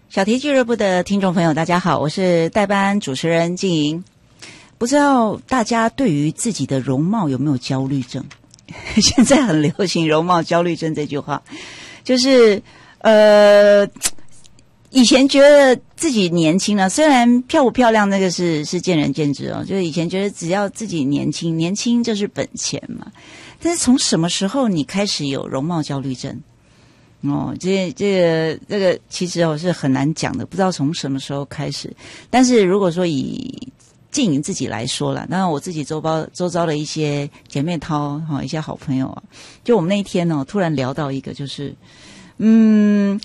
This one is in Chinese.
小题俱乐部的听众朋友，大家好，我是代班主持人静莹。不知道大家对于自己的容貌有没有焦虑症？现在很流行容貌焦虑症这句话，就是以前觉得自己年轻了，虽然漂不漂亮那个是见仁见智哦，就是以前觉得只要自己年轻，年轻就是本钱嘛。但是从什么时候你开始有容貌焦虑症？哦，这个其实是很难讲的，不知道从什么时候开始。但是如果说以静莹自己来说啦，当然我自己周遭的一些姐妹淘一些好朋友啊，就我们那一天突然聊到一个，就是